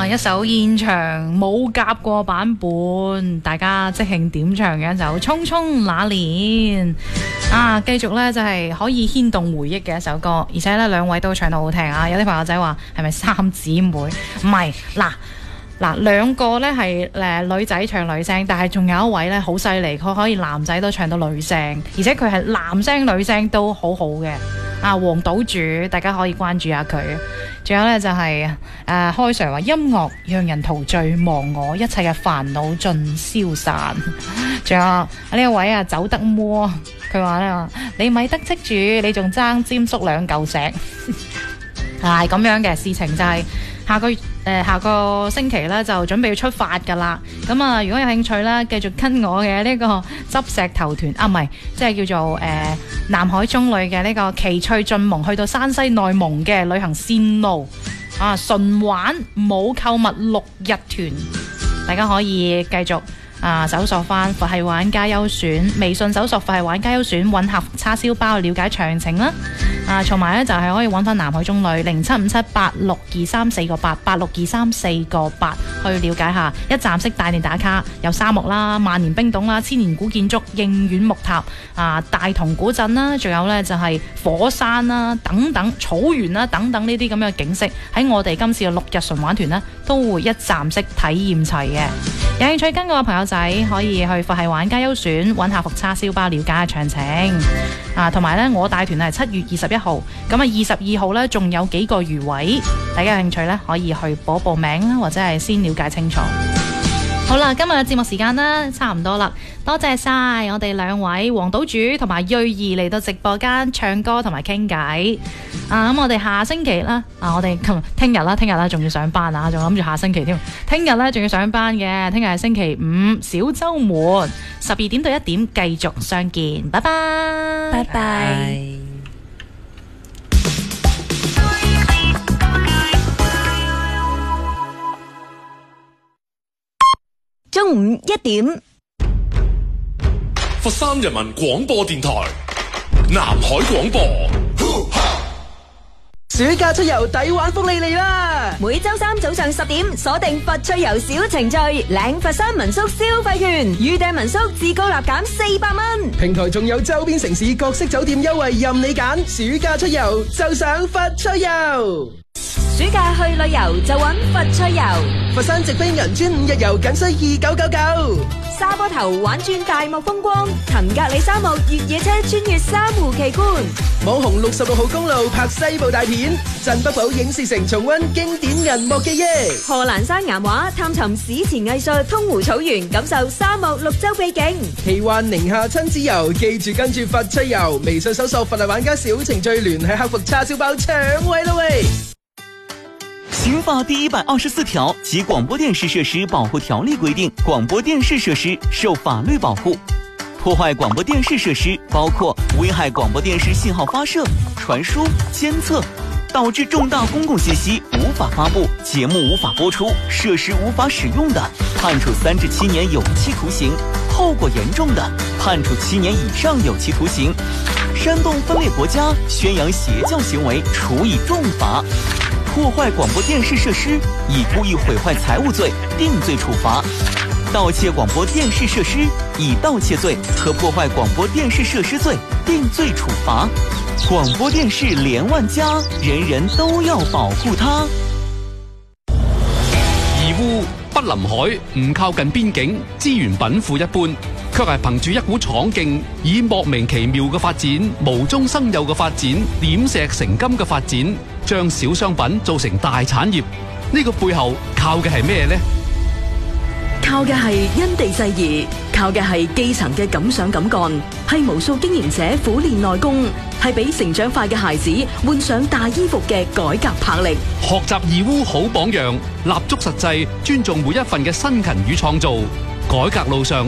一首現場冇夾過版本，大家即興點唱嘅一首《匆匆那年》繼續呢就係可以牽動回憶嘅一首歌，而且呢兩位都唱得好聽啊！有啲朋友仔話係咪三姊妹？唔係，嗱兩個呢係女仔唱女聲，但係仲有一位呢好犀利，佢可以男仔都唱到女聲，而且佢係男聲女聲都好好嘅。黃島主，大家可以關注下佢。仲有呢，就係開 Sir 話音樂讓人陶醉，忘我一切嘅煩惱盡消散。仲有呢一位走得摸，佢話呢，你咪得戚住，你仲爭尖叔兩嚿石。係咁樣嘅事情就係下個星期咧就準備要出發噶啦，咁如果有興趣咧，繼續跟我嘅呢個執石頭團唔係，即係叫做南海中旅嘅呢個奇趣進蒙，去到山西內蒙嘅旅行線路純玩冇購物6日團，大家可以繼續搜索翻佛系玩家優選，微信搜索佛系玩家優選，揾客服叉燒包了解詳情啦。同埋咧就係可以揾翻南海中旅0757862348862348去了解下，一站式帶你打卡，有沙漠啦、萬年冰洞啦、千年古建築、應縣木塔大同古鎮啦，仲有呢就係火山啦等等、草原啦等等呢啲咁樣嘅景色，喺我哋今次嘅6日純玩團呢都會一站式體驗齊嘅。有興趣跟我嘅朋友仔可以去佛系玩家優選揾客服叉燒包了解下詳情同埋呢，我帶團係7月21號，咁22號呢仲有幾個餘位，大家有興趣呢可以去報名啦，或者係先了解清楚。好啦，今日嘅節目時間啦差唔多啦，多謝晒我哋兩位黃島主同埋瑞兒嚟到直播間唱歌同埋傾偈。咁我哋下星期啦，我哋聽日啦仲要上班仲諗住下星期添，聽日呢仲要上班嘅，聽日係星期5小周末，12點到1點繼續相見，拜拜， 拜拜。中午1點， 佛山人民廣播電台南海廣播。 暑假出遊抵玩福利嚟啦！ 每周3早上10點，鎖定佛趣遊小程序，領佛山民宿消費券，預訂民宿至高立減400蚊。 平台仲有周邊城市各式酒店優惠任你揀，暑假出遊就上佛趣遊。 暑假去旅遊就揾佛趣遊， 佛山直飛銀川5日遊僅需2999。 沙坡頭玩轉大漠風光，騰格里沙漠越野車穿越珊瑚奇觀， 網紅66號公路拍西部大片，鎮北堡影視城重溫經典銀幕記憶， 賀蘭山岩畫探尋史前藝術，通湖草原感受沙漠綠洲秘境， 奇幻寧夏親子遊，記住跟住佛趣遊，微信搜索佛系玩家小程序，聯繫客服叉燒包搶位啦喂！ 刑法第124條及廣播電視設施保護條例規定，廣播電視設施受法律保護。破壞廣播電視設施包括危害廣播電視信號發射、傳輸、監測，導致重大公共信息無法發布、節目無法播出、設施無法使用的，判處3至7年有期徒刑；後果嚴重的，判處7年以上有期徒刑。煽動分裂國家、宣揚邪教行為，處以重罰。破壞廣播電視設施，以故意毀壞財物罪定罪處罰；盜竊廣播電視設施，以盜竊罪和破壞廣播電視設施罪定罪處罰。廣播電視連萬家，人人都要保護它。 義烏不臨海，唔靠近邊境，資源稟賦一般，卻係憑住一股闖勁，以莫名其妙嘅發展、無中生有嘅發展、點石成金嘅發展，將小商品做成大產業。呢個背後靠嘅係咩呢？ 靠嘅係因地制宜，靠嘅係基層嘅敢想敢幹，係無數經營者苦練內功，係俾成長快嘅孩子換上大衣服嘅改革魄力。 學習義烏好榜樣，立足實際，尊重每一份嘅辛勤與創造，改革路上